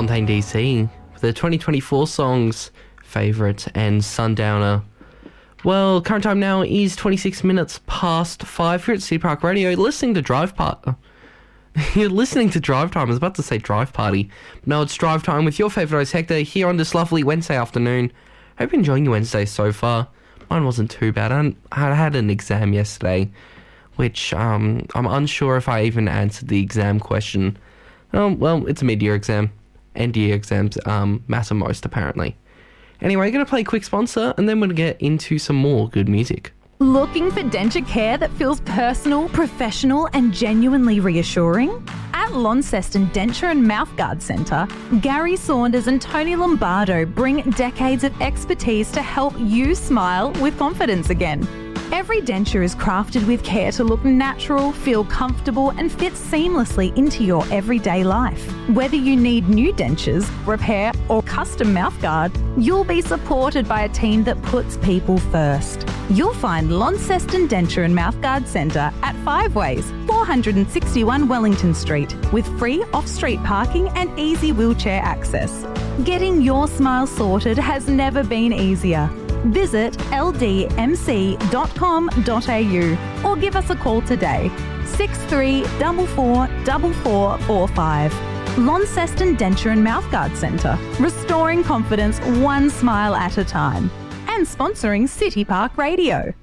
Fontaine DC with the 2024 songs Favourite and Sundowner. Well, current time now is 26 minutes past 5 here at City Park Radio. Listening to Drive Party. You're listening to Drive Time. I was about to say Drive Party. No, it's Drive Time with your favourite host Hector here on this lovely Wednesday afternoon. Hope you're enjoying your Wednesday so far. Mine wasn't too bad. I had an exam yesterday, which I'm unsure if I even answered the exam question. Well, it's a mid-year exam. End-year exams matter most, apparently. Anyway, going to play a quick sponsor, and then we're going to get into some more good music. Looking for denture care that feels personal, professional and genuinely reassuring? At Launceston Denture and Mouthguard Centre, Gary Saunders and Tony Lombardo bring decades of expertise to help you smile with confidence again. Every denture is crafted with care to look natural, feel comfortable and fit seamlessly into your everyday life. Whether you need new dentures, repair or custom mouthguard, you'll be supported by a team that puts people first. You'll find Launceston Denture and Mouthguard Centre at 5 Ways, 461 Wellington Street, with free off-street parking and easy wheelchair access. Getting your smile sorted has never been easier. Visit ldmc.com.au or give us a call today, 63444445. Launceston Denture and Mouthguard Centre, restoring confidence one smile at a time. And sponsoring City Park Radio.